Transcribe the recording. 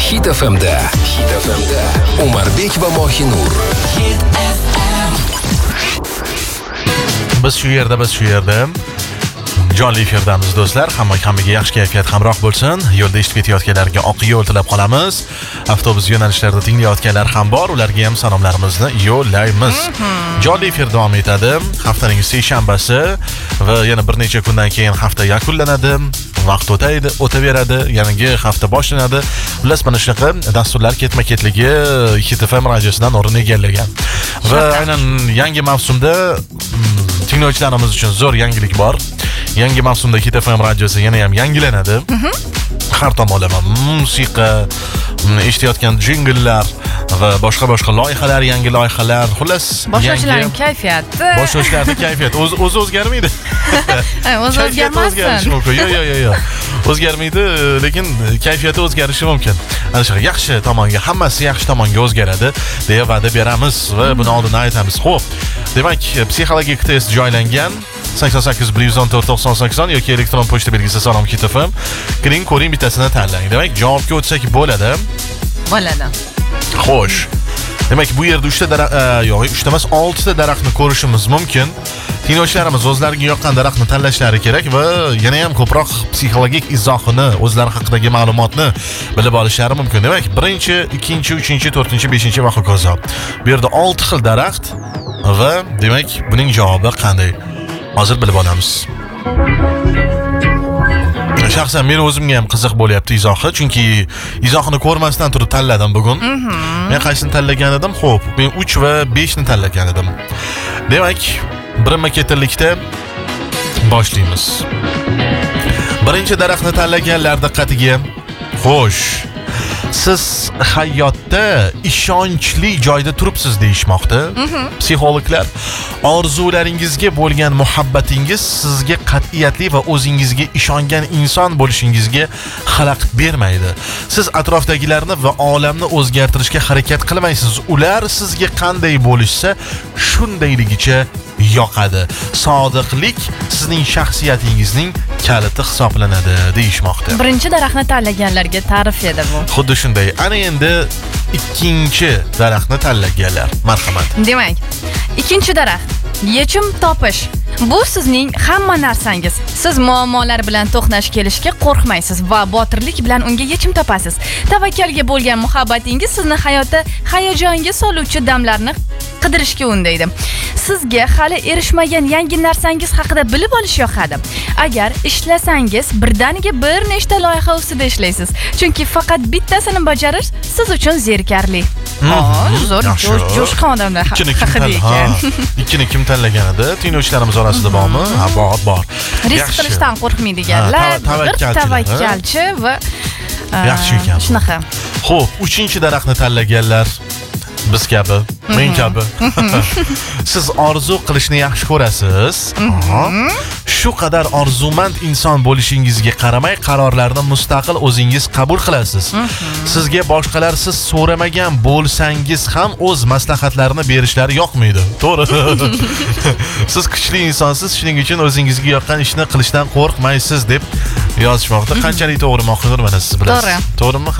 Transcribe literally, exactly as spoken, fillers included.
Hit F M'da Hit F M'da Umarbek va Mohinur. Hit F M. Biz shu yerda, biz shu yerda. Jonli efirdamiz do'stlar. Hamma hammaga yaxshi kayfiyat hamroh bo'lsin. Yo'lda eshitib ketayotganlarga oq yo'l tilab qolamiz. Avtobus yo'nalishlarida tinglayotganlar ham bor. Ularga ham salomlarimizni yo'llaymiz. Jonli efir davom etadi. Haftaning seshanbasi va yana bir necha kundan keyin hafta yakunlanadi. Vaqt o'taydi, o'taveradi, yangi hafta boshlanadi. Xullas mana shunaqa dasturlar ketma-ketligi Hit F M radiosidan o'rin egallagan. Va aynan yangi mavsumda tinglovchilarimiz uchun zo'r yangilik bor. Yangi mavsumda Hit F M radiosi yana ham yangilanadi. Har tomonlama musiqa, eshitayotgan jingllar va boshqa boshqa loyihalar, yangi loyihalar, xullas boshlovchilarning kayfiyati. Boshlovchilarning kayfiyati o'zi o'zi o'zgarmaydi. O'zi o'zgarmasin. Yo'q, yo'q, yo'q, yo'q. O'zgarmaydi, lekin kayfiyati o'zgarishi mumkin. Ana shu yaxshi tomonga, hammasi yaxshi tomonga o'zgaradi deya va'da beramiz va buni oldindan aytamiz. Xo'p, demak, psixologik test joylangan sakson sakkiz bir yuz o'n to'rt to'qson sakson yoki elektron pochta belgisi salom Hit F M. Kiring, ko'ring, bittasini tanlang. Demak, javobga o'tsak bo'ladi. Bo'ladi. Xo'sh. Demak, bu yerda uchta daraxt, yo'q, uchta emas, oltita daraxtni ko'rishimiz mumkin. Tinglovchilarimiz o'zlariga yoqqan daraxtni tanlashlari kerak va yana ham ko'proq psixologik izohini, o'zlari haqidagi ma'lumotni bilib olishlari mumkin. Demak, birinchi, ikkinchi, uchinchi, to'rtinchi, beshinchi va hokazo. Bu yerda olti xil daraxt va demak, buning javobi qanday? Hozir bilib olamiz. Shaxsan men o'zimga ham qiziq bo'lyapti izohi, chunki izohini ko'rmasdan turib tanladim bugun. Men qaysini tanlagan edim? Xo'p, men uch va besh ni tanlagan edim. Demak, birinma-ketinlikda boshlaymiz. Birinchi daraxtni tanlaganlar diqqatiga. Xo'sh, siz hayotda ishonchli joyda turibsiz deyishmoqda. Psixologlar orzularingizga bo'lgan muhabbatingiz sizga qat'iyatli va o'zingizga ishongan inson bo'lishingizga xalaqit bermaydi. Siz atrofdagilarni va olamni o'zgartirishga harakat qilmaysiz. Ular sizga qanday bo'lishsa, shundayligicha yoqadi. Sodiqlik sizning shaxsiyatingizning kaliti hisoblanadi deyishmoqda. Birinchi daraxtni tanlaganlarga ta'rif edi bu. Xuddi shunday. Ana endi ikkinchi daraxtni tanlaganlar. Marhamat. Demak, ikkinchi daraxt yechim topish. Bu sizning hamma narsangiz. Siz muammolar bilan to'qnash kelishga qo'rqmaysiz va botirlik bilan unga yechim topasiz. Tavakkalga bo'lgan muhabbatingiz sizni hayotda hayajonga soluvchi damlarni qidirishga undaydi. Sizga hali erishmagan yangi narsangiz haqida bilib olish yoqadi. Agar ishlasangiz, birdaniga bir nechta loyiha ustida ishlaysiz. Chunki faqat bittasini bajarish siz uchun zerikarli. Zo'r, jo'shqin odamlar haqida ekan. Ikkini kim tanlagan edi? Tinglovchilarimiz orasida bormi? Ha, bor, bor. Risk qilishdan qo'rqmaydiganlar, tavakkalchi va yaxshi ekan. Shunaqa. Xo'p, uchinchi daraxtni tanlaganlar biz kabi, men kabi. Siz orzu qilishni yaxshi ko'rasiz. Shu qadar orzumand inson bo'lishingizga qaramay qarorlarni mustaqil o'zingiz qabul qilasiz. Sizga boshqalar siz so'ramagan bo'lsangiz ham o'z maslahatlarini berishlari yoqmaydi. To'g'ri. Siz kuchli insonsiz, shuning uchun o'zingizga yoqqan ishni qilishdan qo'rqmaysiz deb yozishmoqda. Qanchalik to'g'ri Mohinur, mana siz bilasiz. To'g'rimi?